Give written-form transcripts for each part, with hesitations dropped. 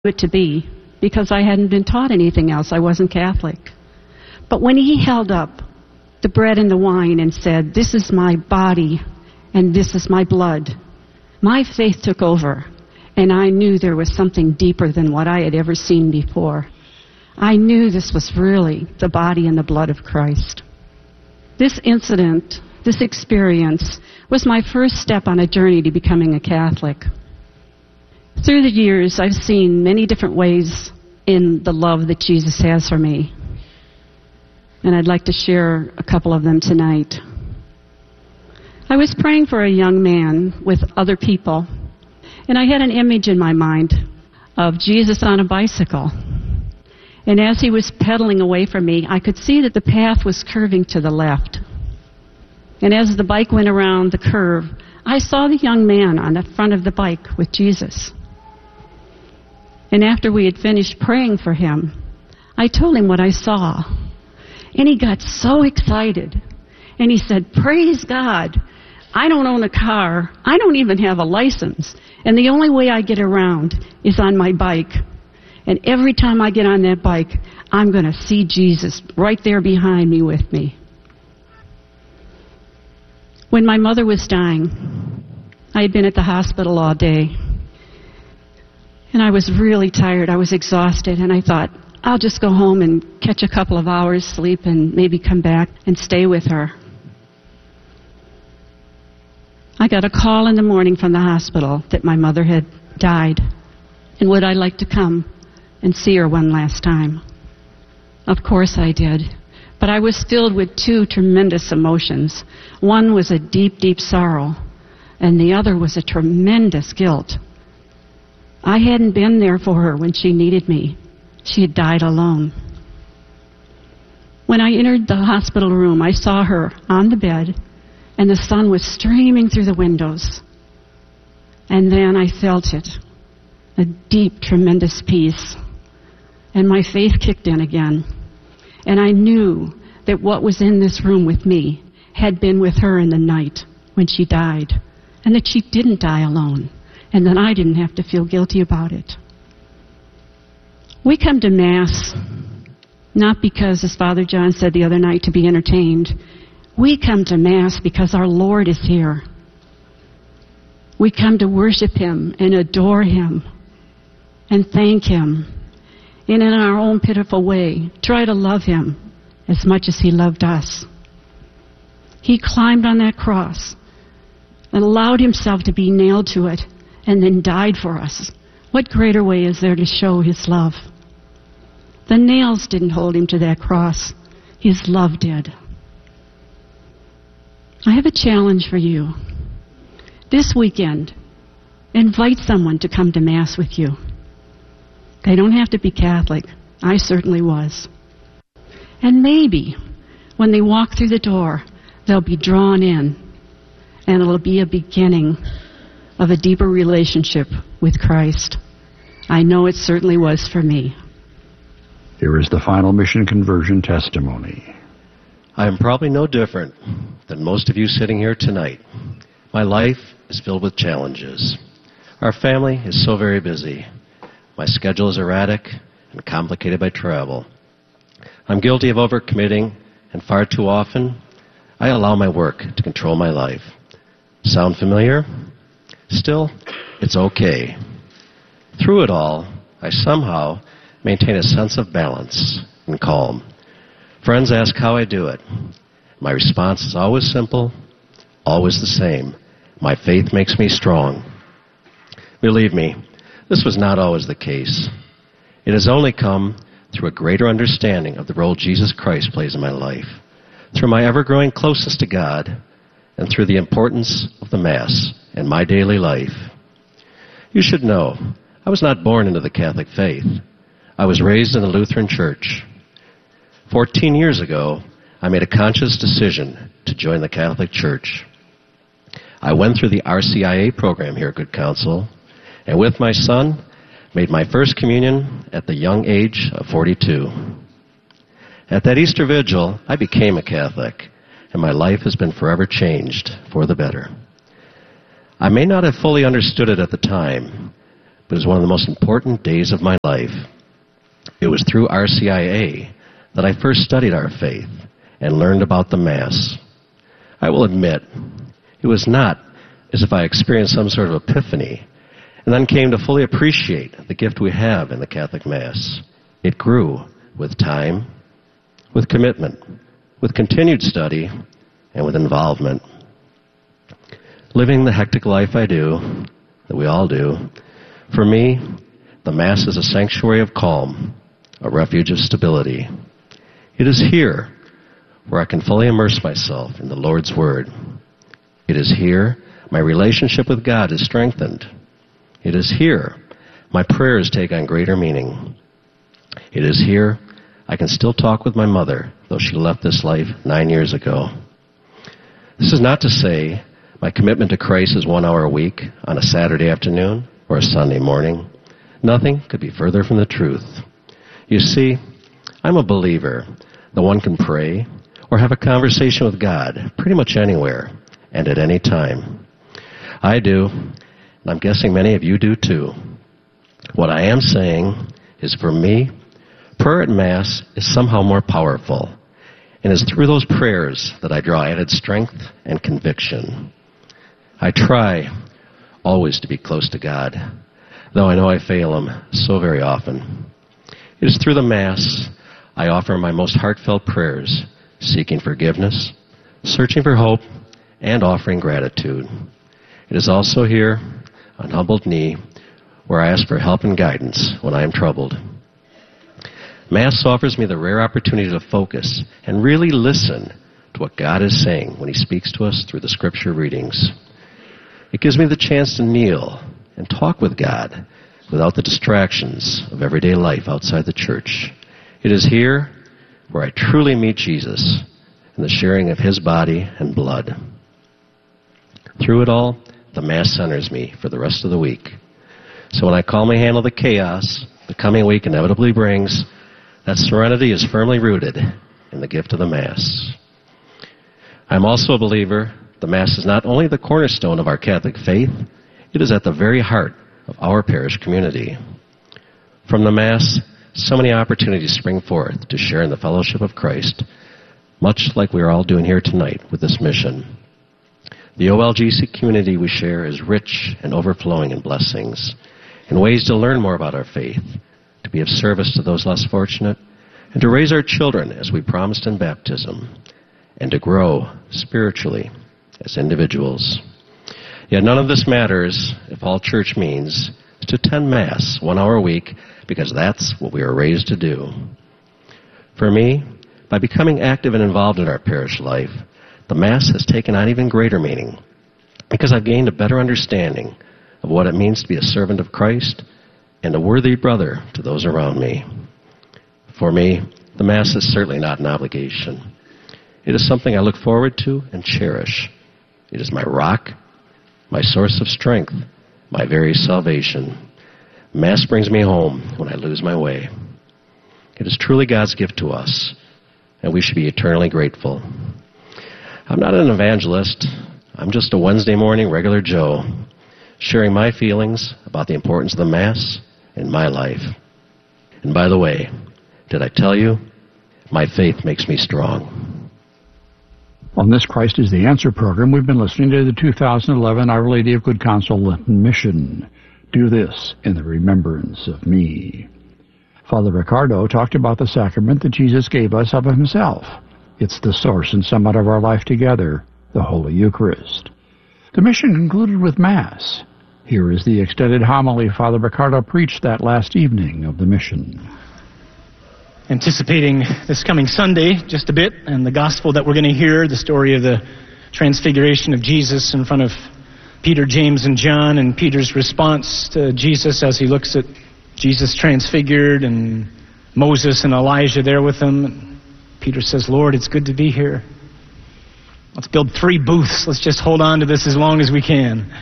it to be, because I hadn't been taught anything else. I wasn't Catholic. But when he held up the bread and the wine and said, "This is my body and this is my blood," my faith took over, and I knew there was something deeper than what I had ever seen before. I knew this was really the body and the blood of Christ. This incident, this experience, was my first step on a journey to becoming a Catholic. Through the years, I've seen many different ways in the love that Jesus has for me. And I'd like to share a couple of them tonight. I was praying for a young man with other people, and I had an image in my mind of Jesus on a bicycle. And as he was pedaling away from me, I could see that the path was curving to the left. And as the bike went around the curve, I saw the young man on the front of the bike with Jesus. And after we had finished praying for him, I told him what I saw. And he got so excited. And he said, "Praise God. I don't own a car. I don't even have a license. And the only way I get around is on my bike. And every time I get on that bike, I'm going to see Jesus right there behind me with me." When my mother was dying, I had been at the hospital all day. And I was really tired. I was exhausted. And I thought, I'll just go home and catch a couple of hours sleep and maybe come back and stay with her. I got a call in the morning from the hospital that my mother had died. And would I like to come and see her one last time? Of course I did. But I was filled with two tremendous emotions. One was a deep, deep sorrow, and the other was a tremendous guilt. I hadn't been there for her when she needed me. She had died alone. When I entered the hospital room, I saw her on the bed, and the sun was streaming through the windows. And then I felt it, a deep, tremendous peace. And my faith kicked in again. And I knew that what was in this room with me had been with her in the night when she died, and that she didn't die alone, and that I didn't have to feel guilty about it. We come to Mass not because, as Father John said the other night, to be entertained. We come to Mass because our Lord is here. We come to worship Him and adore Him and thank Him. And in our own pitiful way, try to love Him as much as He loved us. He climbed on that cross and allowed Himself to be nailed to it and then died for us. What greater way is there to show His love? The nails didn't hold Him to that cross. His love did. I have a challenge for you. This weekend, invite someone to come to Mass with you. They don't have to be Catholic. I certainly was. And maybe when they walk through the door, they'll be drawn in, and it'll be a beginning of a deeper relationship with Christ. I know it certainly was for me. Here is the final mission conversion testimony. I am probably no different than most of you sitting here tonight. My life is filled with challenges. Our family is so very busy. My schedule is erratic and complicated by travel. I'm guilty of overcommitting, and far too often, I allow my work to control my life. Sound familiar? Still, it's okay. Through it all, I somehow maintain a sense of balance and calm. Friends ask how I do it. My response is always simple, always the same. My faith makes me strong. Believe me, this was not always the case. It has only come through a greater understanding of the role Jesus Christ plays in my life, through my ever-growing closeness to God, and through the importance of the Mass in my daily life. You should know, I was not born into the Catholic faith. I was raised in the Lutheran Church. 14 years ago, I made a conscious decision to join the Catholic Church. I went through the RCIA program here at Good Counsel, and with my son, made my first communion at the young age of 42. At that Easter Vigil, I became a Catholic, and my life has been forever changed for the better. I may not have fully understood it at the time, but it was one of the most important days of my life. It was through RCIA that I first studied our faith and learned about the Mass. I will admit, it was not as if I experienced some sort of epiphany and then came to fully appreciate the gift we have in the Catholic Mass. It grew with time, with commitment, with continued study, and with involvement. Living the hectic life I do, that we all do, for me, the Mass is a sanctuary of calm, a refuge of stability. It is here where I can fully immerse myself in the Lord's Word. It is here my relationship with God is strengthened. It is here my prayers take on greater meaning. It is here I can still talk with my mother, though she left this life 9 years ago. This is not to say my commitment to Christ is 1 hour a week on a Saturday afternoon or a Sunday morning. Nothing could be further from the truth. You see, I'm a believer that one can pray or have a conversation with God pretty much anywhere and at any time. I do, and I'm guessing many of you do too. What I am saying is, for me, prayer at Mass is somehow more powerful, and it's through those prayers that I draw added strength and conviction. I try always to be close to God, though I know I fail Him so very often. It is through the Mass I offer my most heartfelt prayers, seeking forgiveness, searching for hope, and offering gratitude. It is also here, on humbled knee, where I ask for help and guidance when I am troubled. Mass offers me the rare opportunity to focus and really listen to what God is saying when He speaks to us through the Scripture readings. It gives me the chance to kneel and talk with God without the distractions of everyday life outside the church. It is here where I truly meet Jesus in the sharing of His body and blood. Through it all, the Mass centers me for the rest of the week. So when I calmly handle the chaos the coming week inevitably brings, that serenity is firmly rooted in the gift of the Mass. I'm also a believer the Mass is not only the cornerstone of our Catholic faith, it is at the very heart of our parish community. From the Mass, so many opportunities spring forth to share in the fellowship of Christ, much like we are all doing here tonight with this mission. The OLGC community we share is rich and overflowing in blessings, in ways to learn more about our faith, to be of service to those less fortunate, and to raise our children as we promised in baptism, and to grow spiritually as individuals. Yet none of this matters if all church means is to attend Mass 1 hour a week, because that's what we are raised to do. For me, by becoming active and involved in our parish life, the Mass has taken on even greater meaning, because I've gained a better understanding of what it means to be a servant of Christ and a worthy brother to those around me. For me, the Mass is certainly not an obligation. It is something I look forward to and cherish. It is my rock, my source of strength, my very salvation. Mass brings me home when I lose my way. It is truly God's gift to us, and we should be eternally grateful. I'm not an evangelist. I'm just a Wednesday morning regular Joe, sharing my feelings about the importance of the Mass in my life. And by the way, did I tell you? My faith makes me strong. On this Christ is the Answer program, we've been listening to the 2011 Our Lady of Good Counsel Lenten Mission. Do this in the remembrance of me. Father Ricardo talked about the sacrament that Jesus gave us of Himself. It's the source and summit of our life together, the Holy Eucharist. The mission concluded with Mass. Here is the extended homily Father Ricardo preached that last evening of the mission. Anticipating this coming Sunday just a bit, and the gospel that we're going to hear, the story of the transfiguration of Jesus in front of Peter, James, and John, and Peter's response to Jesus as he looks at Jesus transfigured, and Moses and Elijah there with him. Peter says, "Lord, it's good to be here. Let's build 3 booths. Let's just hold on to this as long as we can."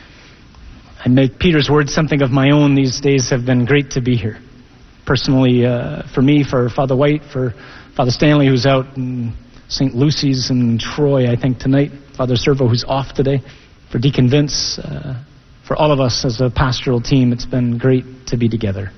I make Peter's words something of my own. These days have been great to be here. Personally, for me, for Father White, for Father Stanley, who's out in St. Lucy's in Troy, I think, tonight. Father Servo, who's off today. For Deacon Vince, For all of us as a pastoral team, it's been great to be together.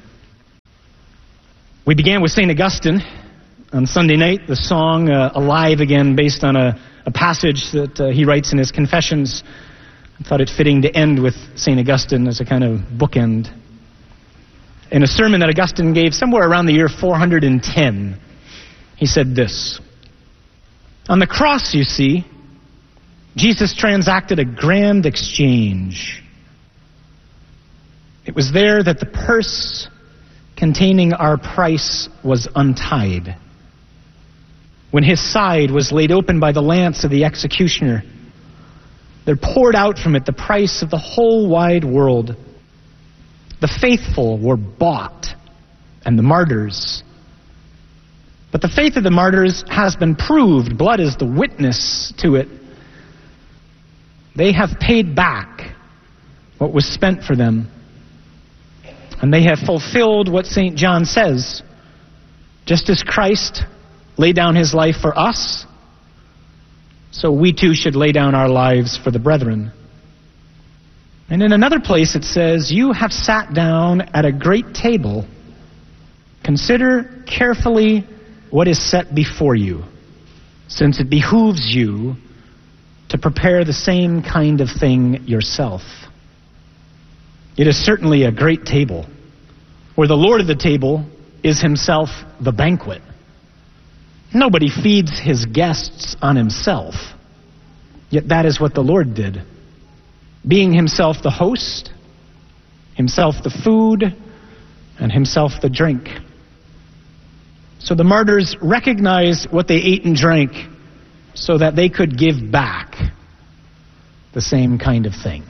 We began with St. Augustine on Sunday night, the song Alive Again, based on a passage that he writes in his Confessions. I thought it fitting to end with St. Augustine as a kind of bookend. In a sermon that Augustine gave somewhere around the year 410, he said this: "On the cross, you see, Jesus transacted a grand exchange. It was there that the purse containing our price was untied. When his side was laid open by the lance of the executioner, there poured out from it the price of the whole wide world. The faithful were bought, and the martyrs. But the faith of the martyrs has been proved. Blood is the witness to it. They have paid back what was spent for them. And they have fulfilled what St. John says. Just as Christ laid down his life for us, so we too should lay down our lives for the brethren." And in another place it says, "You have sat down at a great table. Consider carefully what is set before you, since it behooves you to prepare the same kind of thing yourself." It is certainly a great table, where the Lord of the table is himself the banquet. Nobody feeds his guests on himself, yet that is what the Lord did, being himself the host, himself the food, and himself the drink. So the martyrs recognized what they ate and drank so that they could give back the same kind of thing.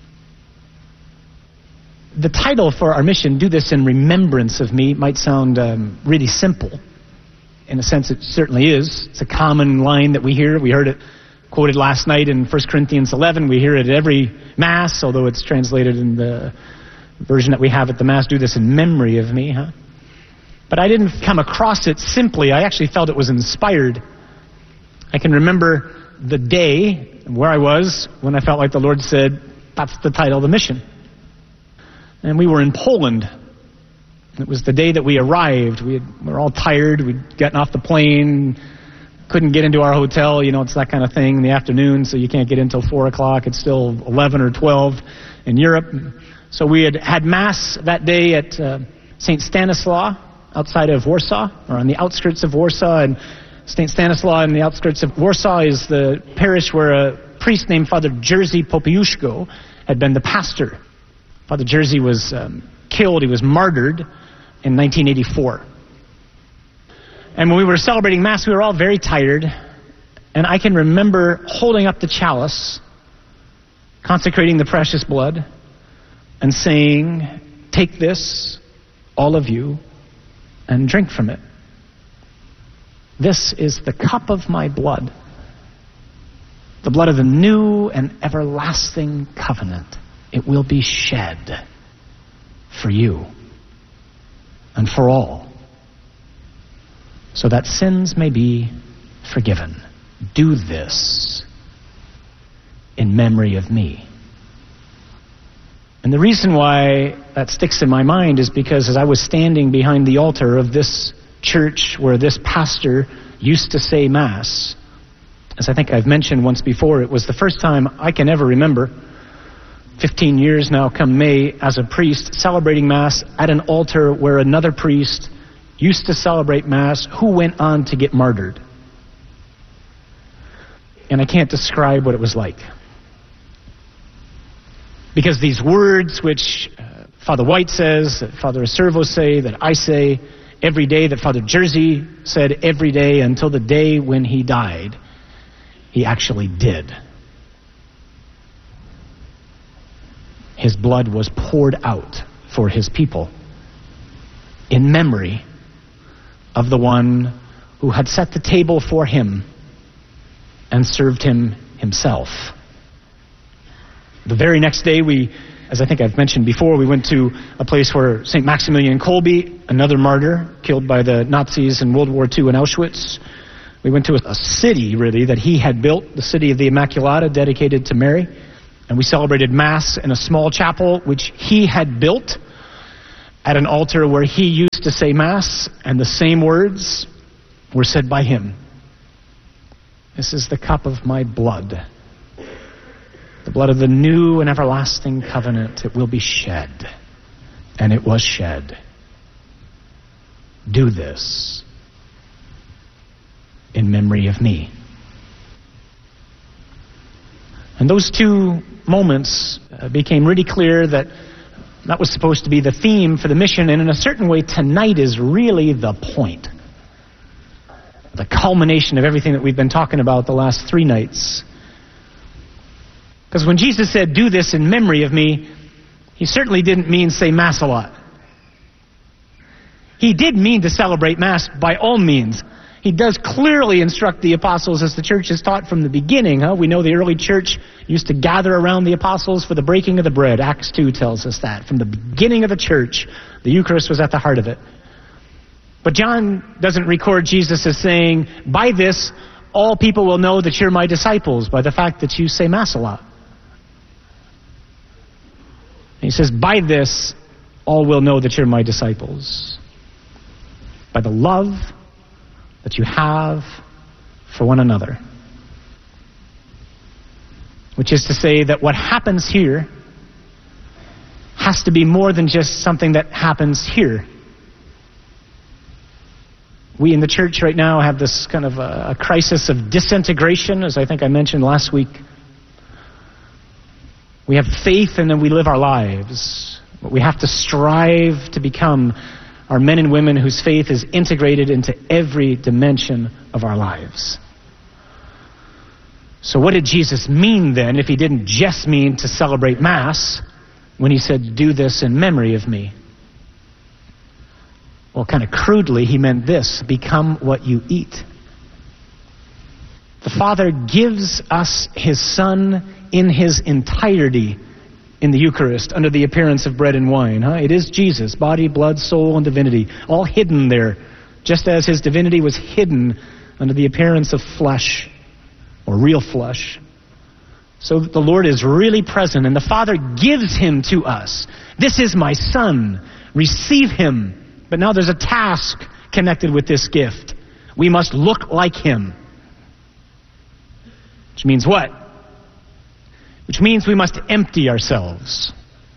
The title for our mission, "Do This in Remembrance of Me," might sound really simple. In a sense, it certainly is. It's a common line that we hear. We heard it quoted last night in 1 Corinthians 11. We hear it at every Mass, although it's translated in the version that we have at the Mass, "Do this in memory of me." But I didn't come across it simply. I actually felt it was inspired. I can remember the day where I was when I felt like the Lord said, that's the title of the mission. And we were in Poland. It was the day that we arrived. We were all tired. We'd gotten off the plane, couldn't get into our hotel. You know, it's that kind of thing in the afternoon, so you can't get in until 4 o'clock. It's still 11 or 12 in Europe. So we had Mass that day at St. Stanislaw outside of Warsaw, or on the outskirts of Warsaw. And St. Stanislaw in the outskirts of Warsaw is the parish where a priest named Father Jerzy Popiełuszko had been the pastor. Father Jerzy was killed. He was martyred in 1984. And when we were celebrating Mass, we were all very tired. And I can remember holding up the chalice, consecrating the precious blood, and saying, "Take this, all of you, and drink from it. This is the cup of my blood, the blood of the new and everlasting covenant. It will be shed for you and for all, so that sins may be forgiven. Do this in memory of me." And the reason why that sticks in my mind is because as I was standing behind the altar of this church where this pastor used to say Mass, as I think I've mentioned once before, it was the first time I can ever remember, 15 years now come May, as a priest celebrating Mass at an altar where another priest used to celebrate Mass who went on to get martyred. And I can't describe what it was like. Because these words which Father White says, that Father Acervo say, that I say every day, that Father Jerzy said every day until the day when he died, he actually did. His blood was poured out for his people in memory of the one who had set the table for him and served him himself. The very next day, as I think I've mentioned before, we went to a place where St. Maximilian Kolbe, another martyr killed by the Nazis in World War II in Auschwitz, we went to a city, really, that he had built, the city of the Immaculata, dedicated to Mary. And we celebrated Mass in a small chapel which he had built at an altar where he used to say Mass, and the same words were said by him. This is the cup of my blood, the blood of the new and everlasting covenant. It will be shed, and it was shed. Do this in memory of me. And those two moments became really clear that that was supposed to be the theme for the mission, and in a certain way, tonight is really the point. The culmination of everything that we've been talking about the last 3 nights. Because when Jesus said, do this in memory of me, he certainly didn't mean say Mass a lot. He did mean to celebrate Mass by all means. He does clearly instruct the apostles, as the church has taught from the beginning. We know the early church used to gather around the apostles for the breaking of the bread. Acts 2 tells us that. From the beginning of the church, the Eucharist was at the heart of it. But John doesn't record Jesus as saying, by this, all people will know that you're my disciples, by the fact that you say Mass a lot. He says, by this, all will know that you're my disciples. By the love that you have for one another. Which is to say that what happens here has to be more than just something that happens here. We in the church right now have this kind of a crisis of disintegration, as I think I mentioned last week. We have faith and then we live our lives. But we have to strive to become are men and women whose faith is integrated into every dimension of our lives. So what did Jesus mean then, if he didn't just mean to celebrate Mass, when he said, do this in memory of me? Well, kind of crudely, he meant this: become what you eat. The Father gives us his Son in his entirety in the Eucharist, under the appearance of bread and wine. It is Jesus, body, blood, soul, and divinity, all hidden there, just as his divinity was hidden under the appearance of flesh, or real flesh. So the Lord is really present, and the Father gives him to us. This is my Son. Receive him. But now there's a task connected with this gift. We must look like him. Which means what? Which means we must empty ourselves.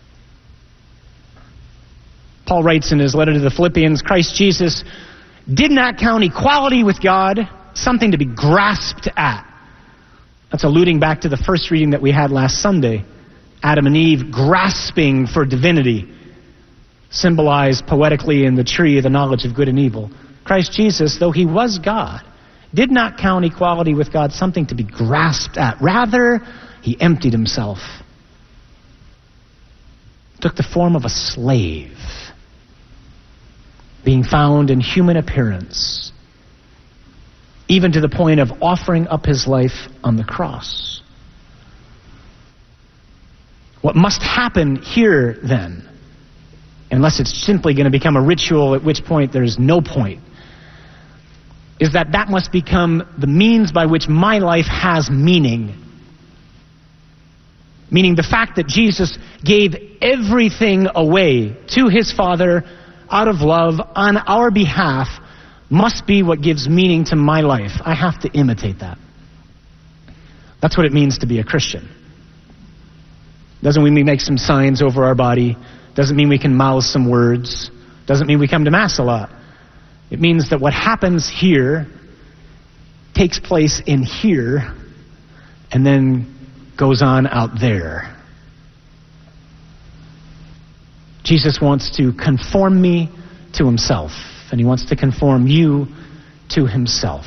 Paul writes in his letter to the Philippians, Christ Jesus did not count equality with God something to be grasped at. That's alluding back to the first reading that we had last Sunday. Adam and Eve grasping for divinity, symbolized poetically in the tree of the knowledge of good and evil. Christ Jesus, though he was God, did not count equality with God something to be grasped at. Rather, he emptied himself, took the form of a slave, being found in human appearance, even to the point of offering up his life on the cross. What must happen here, then, unless it's simply going to become a ritual, at which point there's no point, is that must become the means by which my life has meaning. Meaning the fact that Jesus gave everything away to his Father out of love on our behalf must be what gives meaning to my life. I have to imitate that. That's what it means to be a Christian. Doesn't mean we make some signs over our body. Doesn't mean we can mouth some words. Doesn't mean we come to Mass a lot. It means that what happens here takes place in here and then goes on out there. Jesus wants to conform me to himself, and he wants to conform you to himself.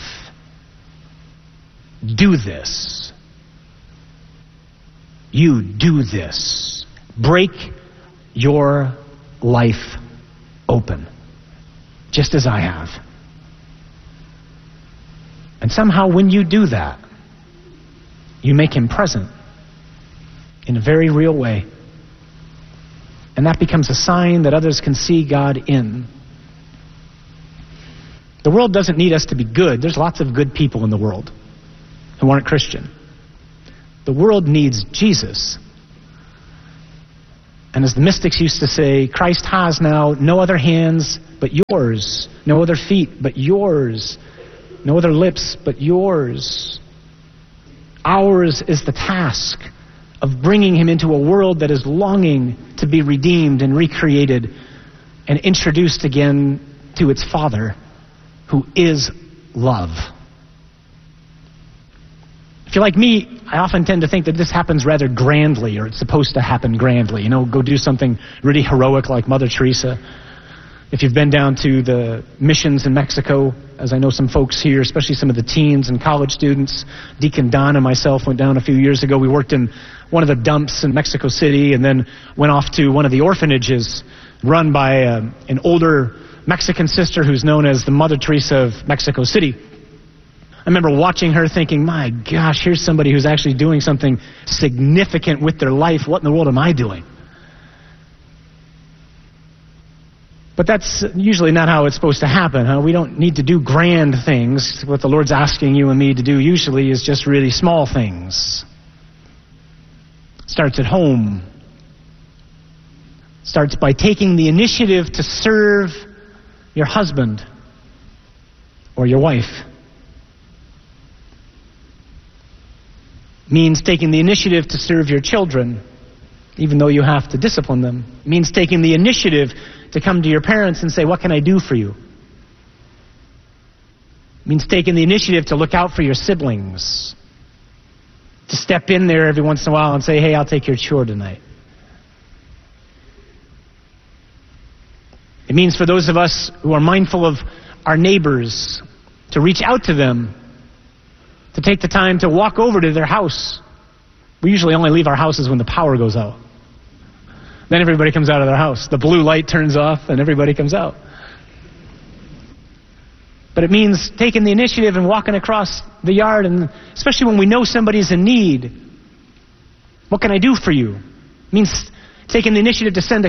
Do this. You do this. Break your life open, just as I have. And somehow when you do that, you make him present in a very real way. And that becomes a sign that others can see God in. The world doesn't need us to be good. There's lots of good people in the world who aren't Christian. The world needs Jesus And as the mystics used to say, Christ has now no other hands but yours, no other feet but yours, no other lips but yours. Ours is the task of bringing him into a world that is longing to be redeemed and recreated and introduced again to its Father, who is love. If you're like me, I often tend to think that this happens rather grandly, or it's supposed to happen grandly. Go do something really heroic like Mother Teresa. If you've been down to the missions in Mexico, as I know some folks here, especially some of the teens and college students, Deacon Don and myself went down a few years ago. We worked in one of the dumps in Mexico City and then went off to one of the orphanages run by an older Mexican sister who's known as the Mother Teresa of Mexico City. I remember watching her thinking, my gosh, here's somebody who's actually doing something significant with their life. What in the world am I doing? But that's usually not how it's supposed to happen, huh? We don't need to do grand things. What the Lord's asking you and me to do usually is just really small things. It starts at home. It starts by taking the initiative to serve your husband or your wife. It means taking the initiative to serve your children, even though you have to discipline them. It means taking the initiative to come to your parents and say, what can I do for you? It means taking the initiative to look out for your siblings, to step in there every once in a while and say, hey, I'll take your chore tonight. It means for those of us who are mindful of our neighbors, to reach out to them, to take the time to walk over to their house. We usually only leave our houses when the power goes out. Then everybody comes out of their house. The blue light turns off and everybody comes out. But it means taking the initiative and walking across the yard, and especially when we know somebody's in need. What can I do for you? It means taking the initiative to send a